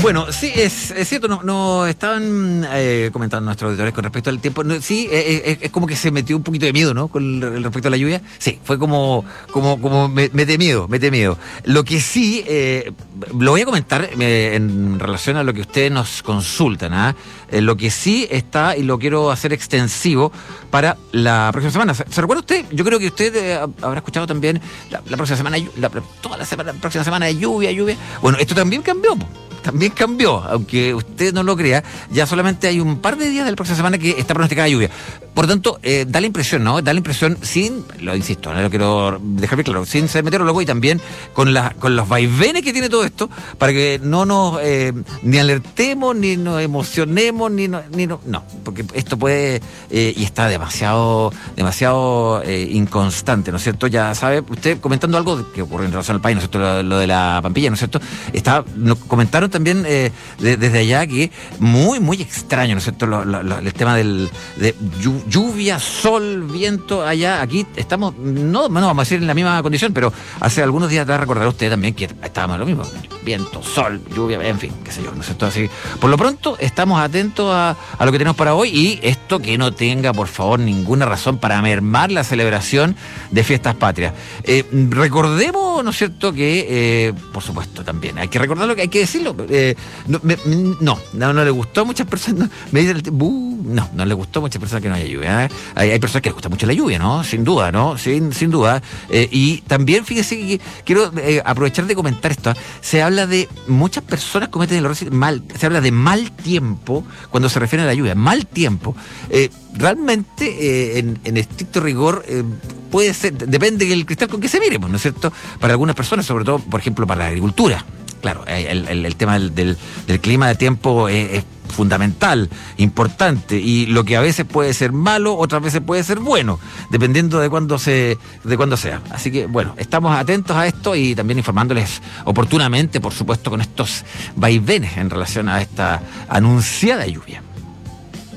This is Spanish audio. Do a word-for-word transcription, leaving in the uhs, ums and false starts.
Bueno, sí, es, es cierto, nos no estaban eh, comentando nuestros auditores con respecto al tiempo. No, sí, eh, es, es como que se metió un poquito de miedo, ¿no? Con el, respecto a la lluvia. Sí, fue como, como, como me, mete miedo, mete miedo. Lo que sí, eh, lo voy a comentar eh, en relación a lo que ustedes nos consultan, ¿ah? Eh, lo que sí está, y lo quiero hacer extensivo para la próxima semana. ¿Se, ¿se recuerda usted? Yo creo que usted eh, habrá escuchado también la, la próxima semana, la, toda la, semana, la próxima semana de lluvia, lluvia. Bueno, esto también cambió, po. También cambió, aunque usted no lo crea, ya solamente hay un par de días de la próxima semana que está pronosticada lluvia. Por lo tanto, eh, da la impresión, ¿no? Da la impresión, sin, lo insisto, no lo quiero dejar bien claro, sin ser meteorólogo y también con, la, con los vaivenes que tiene todo esto, para que no nos eh, ni alertemos, ni nos emocionemos, ni, no, ni no, no, porque esto puede, eh, y está demasiado, demasiado eh, inconstante, ¿no es cierto? Ya sabe, usted comentando algo que ocurre en relación al país, ¿no es cierto? Lo, lo de la Pampilla, ¿no es cierto? Está, nos comentaron también eh, de, desde allá que muy, muy extraño, ¿no es cierto? Lo, lo, lo, el tema del de lluvia, sol, viento, allá, aquí estamos, no, no vamos a decir en la misma condición, pero hace algunos días atrás recordará usted también que estábamos lo mismo, viento, sol, lluvia, en fin, qué sé yo, ¿no es cierto? Así, por lo pronto, estamos atentos a, a lo que tenemos para hoy y esto que no tenga, por favor, ninguna razón para mermar la celebración de fiestas patrias. Eh, recordemos, ¿no es cierto?, que, eh, por supuesto, también hay que recordarlo, que hay que decirlo. Eh, no, me, no, no, no le gustó a muchas personas, me dicen, uh, no, no le gustó a muchas personas que no haya lluvia. ¿eh? Hay, hay personas que les gusta mucho la lluvia, ¿no? Sin duda, ¿no? Sin, sin duda. Eh, y también, fíjese que quiero eh, aprovechar de comentar esto. ¿eh? Se habla de, muchas personas cometen el error, mal, se habla de mal tiempo cuando se refiere a la lluvia, mal tiempo. Eh, realmente, eh, en, en estricto rigor, eh, puede ser, depende del cristal con que se mire, ¿no es cierto? Para algunas personas, sobre todo, por ejemplo, para la agricultura. Claro, el, el, el tema del, del, del clima de tiempo es, es fundamental, importante, y lo que a veces puede ser malo, otras veces puede ser bueno, dependiendo de cuándo se, de cuándo sea. Así que, bueno, estamos atentos a esto y también informándoles oportunamente, por supuesto, con estos vaivenes en relación a esta anunciada lluvia.